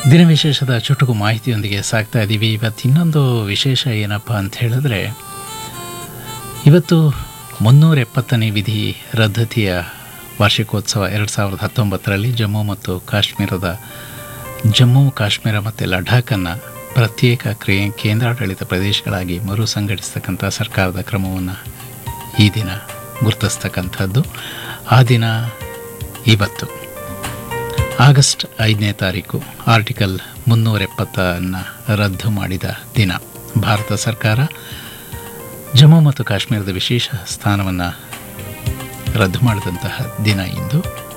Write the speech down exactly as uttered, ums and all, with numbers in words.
ದಿನ ವಿಶೇಷದ ಚುಟುಕು ಮಾಹಿತಿಯೊಂದಿಗೆ ಸಾಗ್ತಾ ಇದ್ದೀವಿ. ಇವತ್ತು ಇನ್ನೊಂದು ವಿಶೇಷ ಏನಪ್ಪ ಅಂತ ಹೇಳಿದ್ರೆ, ಇವತ್ತು ಮುನ್ನೂರ ಎಪ್ಪತ್ತನೇ ವಿಧಿ ರದ್ದತಿಯ ವಾರ್ಷಿಕೋತ್ಸವ ಎರಡು ಸಾವಿರದ ಹತ್ತೊಂಬತ್ತರಲ್ಲಿ ಜಮ್ಮು ಮತ್ತು ಕಾಶ್ಮೀರದ ಜಮ್ಮು ಕಾಶ್ಮೀರ ಮತ್ತು ಲಡಾಖನ್ನು ಪ್ರತ್ಯೇಕ ಕ್ರಿಯೆ ಕೇಂದ್ರಾಡಳಿತ ಪ್ರದೇಶಗಳಾಗಿ ಮರು ಸಂಘಟಿಸ್ತಕ್ಕಂಥ ಸರ್ಕಾರದ ಕ್ರಮವನ್ನು ಈ ದಿನ ಗುರುತಿಸ್ತಕ್ಕಂಥದ್ದು. ಆ ದಿನ ಇವತ್ತು ಆಗಸ್ಟ್ ಐದನೇ ತಾರೀಕು ಆರ್ಟಿಕಲ್ ಮುನ್ನೂರ ಎಪ್ಪತ್ತನ್ನು ರದ್ದು ಮಾಡಿದ ದಿನ. ಭಾರತ ಸರ್ಕಾರ ಜಮ್ಮು ಮತ್ತು ಕಾಶ್ಮೀರದ ವಿಶೇಷ ಸ್ಥಾನವನ್ನು ರದ್ದು ಮಾಡಿದಂತಹ ದಿನ ಇಂದು.